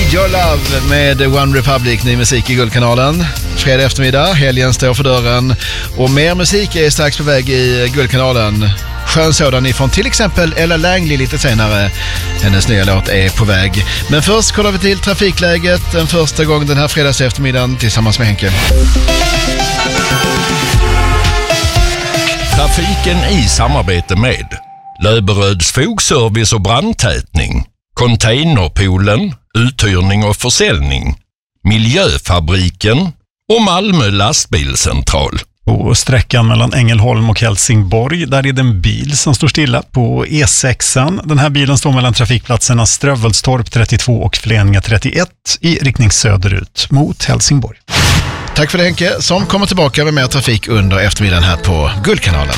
Need Your Love med One Republic, ny musik i Guldkanalen. Fredag eftermiddag, helgen står för dörren och mer musik är strax på väg i Guldkanalen. Skön sådan ifrån till exempel Ella Langley lite senare. Hennes nya låt är på väg. Men först kollar vi till trafikläget en första gång den här fredags eftermiddagen tillsammans med Henke. Trafiken i samarbete med Löberöds fogservice och brandtätning, Containerpoolen, uthyrning och försäljning, Miljöfabriken och Malmö lastbilscentral. På sträckan mellan Ängelholm och Helsingborg, där är det en bil som står stilla på E6. Den här bilen står mellan trafikplatserna Strövelstorp 32 och Fläninge 31 i riktning söderut mot Helsingborg. Tack för det Henke, som kommer tillbaka med mer trafik under eftermiddagen här på Guldkanalen.